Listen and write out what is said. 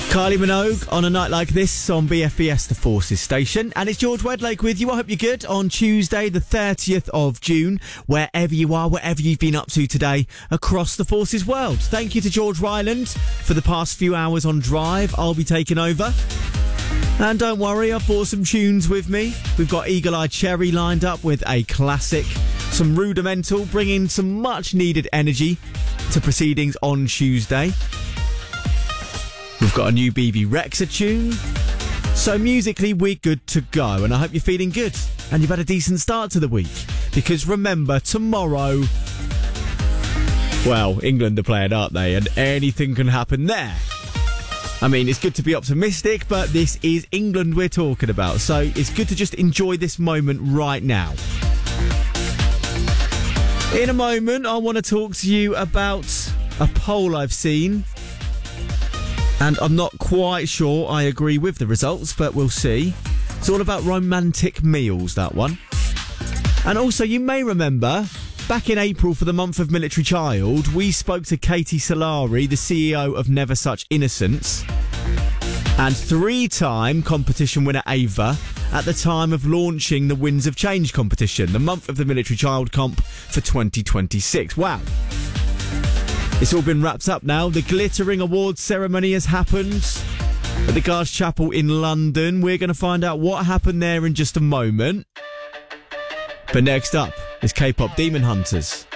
Kylie Minogue on a night like this on BFBS, the Forces station. And it's George Wedlake with you. I hope you're good on Tuesday, the 30th of June, wherever you are, whatever you've been up to today across the Forces world. Thank you to George Ryland for the past few hours on Drive. I'll be taking over. And don't worry, I've brought some tunes with me. We've got Eagle Eye Cherry lined up with a classic, some Rudimental, bringing some much needed energy to proceedings on Tuesday. We've got a new BB Rexa tune. So musically, we're good to go. And I hope you're feeling good and you've had a decent start to the week. Because remember, tomorrow, well, England are playing, aren't they? And anything can happen there. I mean, it's good to be optimistic, but this is England we're talking about. So it's good to just enjoy this moment right now. In a moment, I want to talk to you about a poll I've seen. And I'm not quite sure I agree with the results, but we'll see. It's all about romantic meals, that one. And also, you may remember, back in April for the month of Military Child, we spoke to Katie Solari, the CEO of Never Such Innocence, and three-time competition winner Ava at the time of launching the Winds of Change competition, the month of the Military Child comp for 2026. Wow. It's all been wrapped up now. The glittering awards ceremony has happened at the Guards Chapel in London. We're going to find out what happened there in just a moment. But next up is K-pop Demon Hunters.